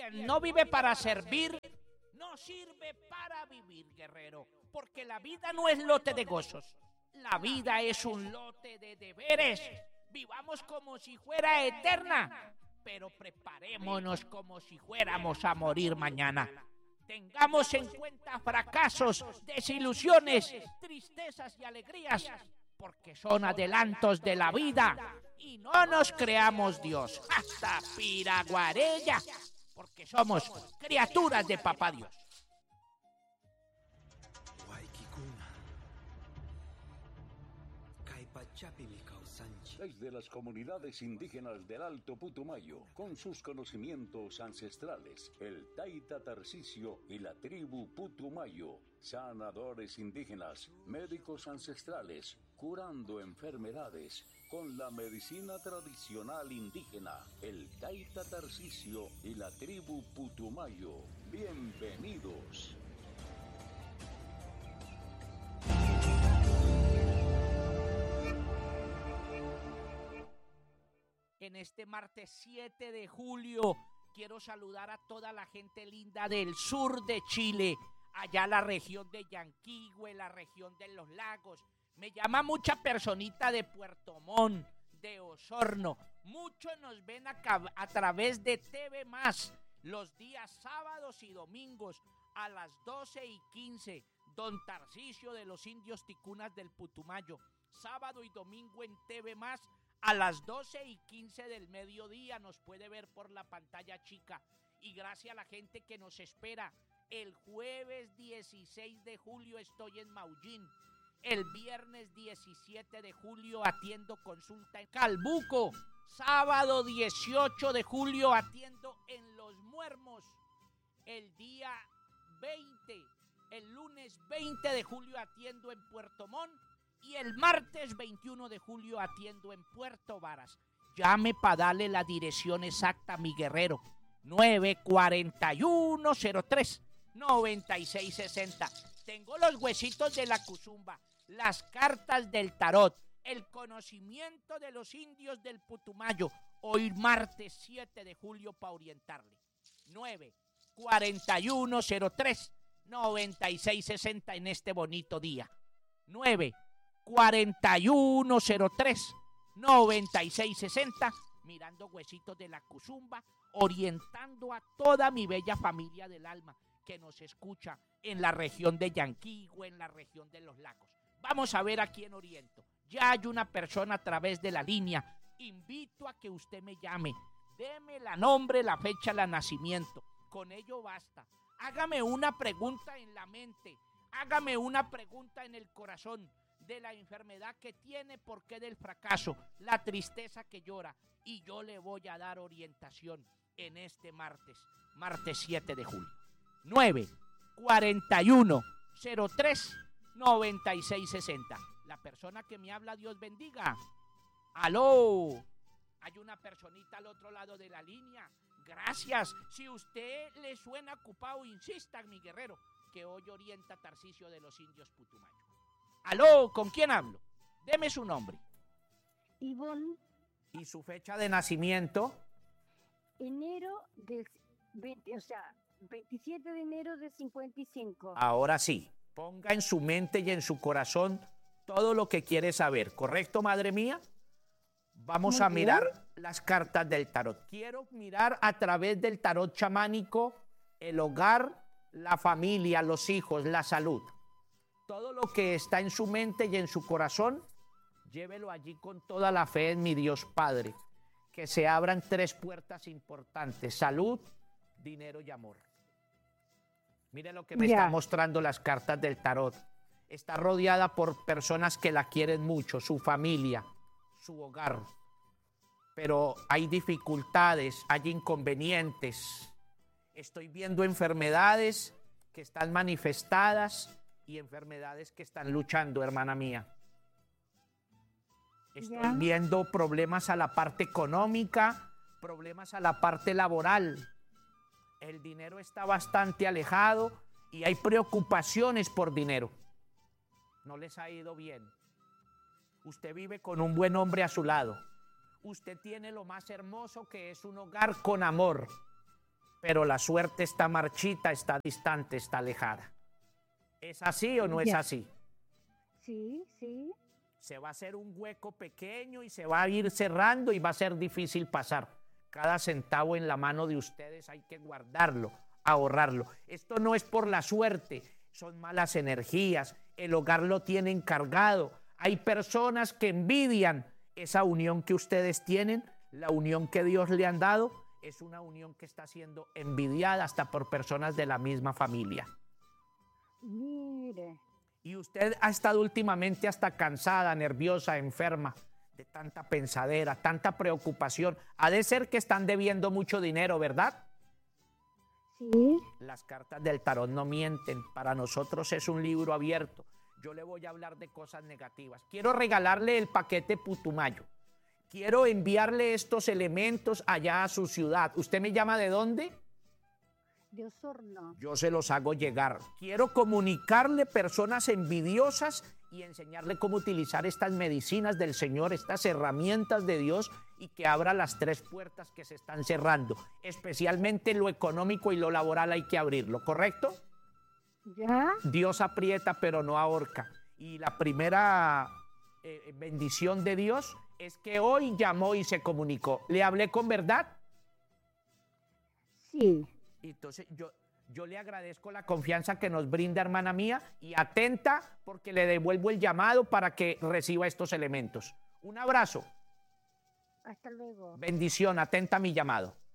Quien no vive para servir, no sirve para vivir, guerrero. Porque la vida no es lote de gozos. La vida es un lote de deberes. Vivamos como si fuera eterna, pero preparémonos como si fuéramos a morir mañana. Tengamos en cuenta fracasos, desilusiones, tristezas y alegrías, porque son adelantos de la vida, y no nos creamos Dios. Hasta Piraguarella, porque somos criaturas de Papá Dios. Desde las comunidades indígenas del Alto Putumayo, con sus conocimientos ancestrales, el Taita Tarcisio y la tribu Putumayo, sanadores indígenas, médicos ancestrales, curando enfermedades con la medicina tradicional indígena, el Taita Tarcisio y la tribu Putumayo. Bienvenidos. En este martes 7 de julio quiero saludar a toda la gente linda del sur de Chile, allá la región de Yanquihue, la región de los lagos. Me llama mucha personita de Puerto Montt, de Osorno. Muchos nos ven a través de TV Más los días sábados y domingos a las 12:15. Don Tarcisio de los Indios Ticunas del Putumayo. Sábado y domingo en TV Más. A las 12:15 del mediodía nos puede ver por la pantalla chica. Y gracias a la gente que nos espera, el jueves 16 de julio estoy en Maullín. El viernes 17 de julio atiendo consulta en Calbuco. Sábado 18 de julio atiendo en Los Muermos. El día 20, el lunes 20 de julio atiendo en Puerto Montt. Y el martes 21 de julio atiendo en Puerto Varas. Llame para darle la dirección exacta a mi guerrero. 941-03-9660. Tengo los huesitos de la cuzumba, las cartas del tarot, el conocimiento de los indios del Putumayo. Hoy martes 7 de julio para orientarle. 941-03-9660 en este bonito día. 941-03-9660, mirando huesitos de la cuzumba, orientando a toda mi bella familia del alma que nos escucha en la región de Yanquihue, en la región de los lagos. Vamos a ver a quién oriento. Ya hay una persona a través de la línea. Invito a que usted me llame. Deme la nombre, la fecha, el nacimiento. Con ello basta. Hágame una pregunta en la mente. Hágame una pregunta en el corazón. De la enfermedad que tiene, por qué del fracaso, la tristeza que llora, y yo le voy a dar orientación en este martes 7 de julio. 941-03-9660. La persona que me habla, Dios bendiga. ¡Aló! Hay una personita al otro lado de la línea. Gracias. Si usted le suena ocupado, insista, mi guerrero, que hoy orienta Tarcisio de los Indios Putumayo. Aló, ¿con quién hablo? Deme su nombre. Ivonne. ¿Y su fecha de nacimiento? Enero del 27 de enero del 55. Ahora sí, ponga en su mente y en su corazón todo lo que quiere saber. ¿Correcto, madre mía? Vamos a mirar las cartas del tarot. Quiero mirar a través del tarot chamánico el hogar, la familia, los hijos, la salud. Todo lo que está en su mente y en su corazón, llévelo allí con toda la fe en mi Dios Padre. Que se abran 3 puertas importantes: salud, dinero y amor. Mire lo que me están mostrando las cartas del tarot. Está rodeada por personas que la quieren mucho, su familia, su hogar. Pero hay dificultades, hay inconvenientes. Estoy viendo enfermedades que están manifestadas y enfermedades que están luchando, hermana mía. Estoy viendo problemas a la parte económica, problemas a la parte laboral. El dinero está bastante alejado y hay preocupaciones por dinero. No les ha ido bien. Usted vive con un buen hombre a su lado. Usted tiene lo más hermoso, que es un hogar con amor. pero la suerte está marchita, está distante, está alejada. ¿Es así o no es Ya. así? Sí, sí. Se va a hacer un hueco pequeño y se va a ir cerrando y va a ser difícil pasar. Cada centavo en la mano de ustedes hay que guardarlo, ahorrarlo. Esto no es por la suerte, son malas energías, el hogar lo tienen cargado. Hay personas que envidian esa unión que ustedes tienen, la unión que Dios le han dado, es una unión que está siendo envidiada hasta por personas de la misma familia. Mire. Y usted ha estado últimamente hasta cansada, nerviosa, enferma, de tanta pensadera, tanta preocupación. Ha de ser que están debiendo mucho dinero, ¿verdad? Sí. Las cartas del tarot no mienten. Para nosotros es un libro abierto. Yo le voy a hablar de cosas negativas. Quiero regalarle el paquete Putumayo. Quiero enviarle estos elementos allá a su ciudad. ¿Usted me llama de dónde? De Osorno. Yo se los hago llegar. Quiero comunicarle personas envidiosas y enseñarle cómo utilizar estas medicinas del Señor, estas herramientas de Dios, y que abra las 3 puertas que se están cerrando. Especialmente lo económico y lo laboral hay que abrirlo, ¿correcto? ¿Ya? Dios aprieta pero no ahorca. Y la primera bendición de Dios es que hoy llamó y se comunicó. ¿Le hablé con verdad? Sí. Entonces yo le agradezco la confianza que nos brinda, hermana mía, y atenta porque le devuelvo el llamado para que reciba estos elementos. Un abrazo. Hasta luego. Bendición, atenta a mi llamado.